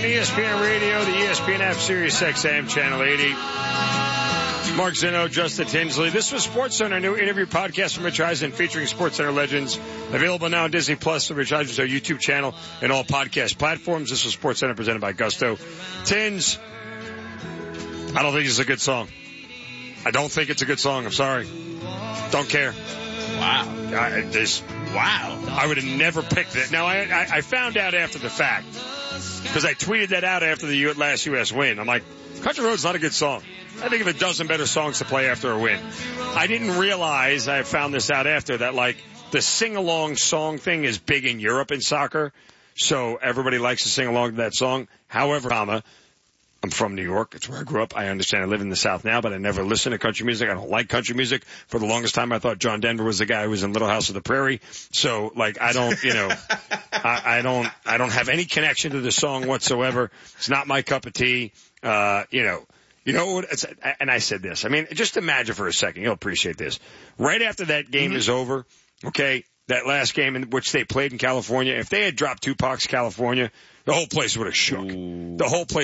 ESPN Radio, the ESPN app, Sirius XM, Channel 80. Mark Zinno, Justin Tinsley. This was SportsCenter, a new interview podcast from Rich Eisen featuring SportsCenter legends. Available now on Disney Plus, the Rich Eisen Show YouTube channel, and all podcast platforms. This was SportsCenter presented by Gusto. Tins, I don't think it's a good song. I don't think it's a good song. I'm sorry. Don't care. Wow. Wow. I would have never picked it. Now, I found out after the fact, because I tweeted that out after the last U.S. win. I'm like, Country Road's not a good song. I think of a dozen better songs to play after a win. I didn't realize, I found this out after, that, like, the sing-along song thing is big in Europe in soccer, so everybody likes to sing along to that song. However, I'm from New York. It's where I grew up. I understand I live in the South now, but I never listened to country music. I don't like country music. For the longest time, I thought John Denver was the guy who was in Little House of the Prairie. So, like, I don't, I don't have any connection to the song whatsoever. It's not my cup of tea. You know what? And I said this. I mean, just imagine for a second. You'll appreciate this. Right after that game is over, okay, that last game in which they played in California, if they had dropped Tupac's California, the whole place would have shook. The whole place